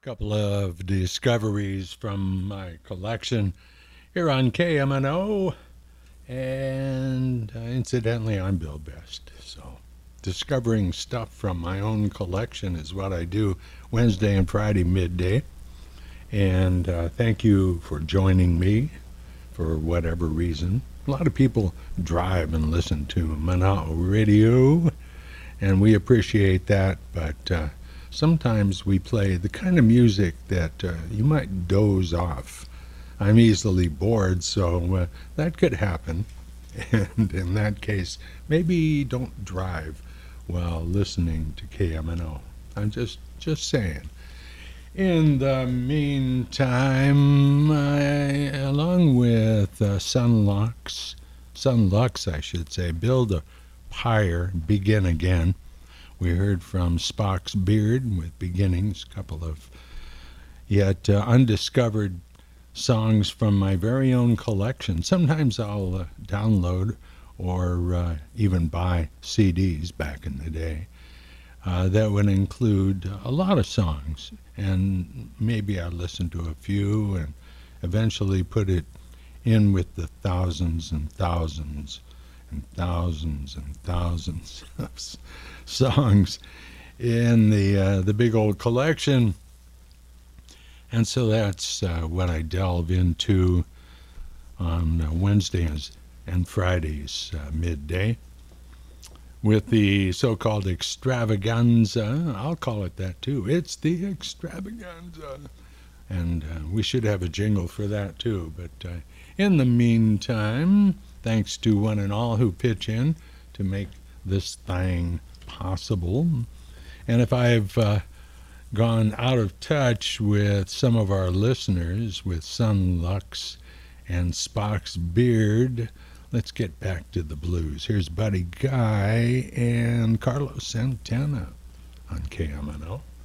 Couple of discoveries from my collection here on KMNO. And incidentally, I'm Bill Best. So, discovering stuff from my own collection is what I do Wednesday and Friday midday. And thank you for joining me for whatever reason. A lot of people drive and listen to Mana'o Radio, and we appreciate that, but sometimes we play the kind of music that you might doze off. I'm easily bored, so that could happen. And in that case, maybe don't drive while listening to KMNO. I'm just saying. In the meantime, along with Sunlux, I should say, Build a Pyre, Begin Again. We heard from Spock's Beard with Beginnings, a couple of yet undiscovered songs from my very own collection. Sometimes I'll download or even buy CDs back in the day. That would include a lot of songs, and maybe I'll listen to a few and eventually put it in with the thousands and thousands and thousands and thousands of songs in the big old collection. And so that's what I delve into on Wednesdays and Fridays midday with the so-called extravaganza. I'll call it that too. It's the extravaganza. And we should have a jingle for that too. But in the meantime, thanks to one and all who pitch in to make this thing possible. And if I've gone out of touch with some of our listeners with Sunlux and Spock's Beard, let's get back to the blues. Here's Buddy Guy and Carlos Santana on KMNO.